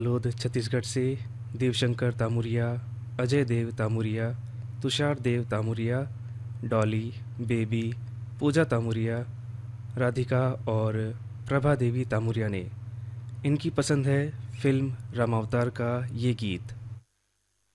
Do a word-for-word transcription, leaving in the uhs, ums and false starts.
लोध छत्तीसगढ़ से देवशंकर तामुरिया, अजय देव तामुरिया, तुषार देव तामुरिया, डॉली, बेबी, पूजा तामुरिया, राधिका और प्रभा देवी तामुरिया ने। इनकी पसंद है फिल्म रामावतार का ये गीत।